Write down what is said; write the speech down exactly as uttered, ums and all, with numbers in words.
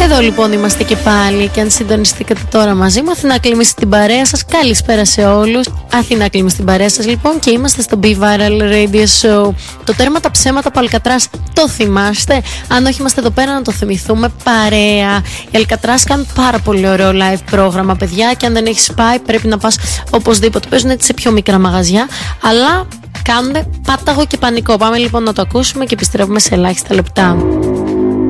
Εδώ λοιπόν είμαστε και πάλι και αν συντονιστήκατε τώρα μαζί μου, Αθηνά Κλίμη στην παρέα σας. Καλησπέρα σε όλους. Αθηνά Κλίμη στην παρέα σας λοιπόν και είμαστε στο Be Viral Radio Show. Το τέρμα τα ψέματα από Αλκατράς το θυμάστε? Αν όχι είμαστε εδώ πέρα να το θυμηθούμε παρέα. Οι Αλκατράς κάνουν πάρα πολύ ωραίο live πρόγραμμα, παιδιά, και αν δεν έχεις πάει πρέπει να πας οπωσδήποτε. Παίζουν έτσι σε πιο μικρά μαγαζιά, αλλά κάνουν πάταγο και πανικό. Πάμε λοιπόν να το ακούσουμε και επιστρέφουμε σε ελάχιστα λεπτά.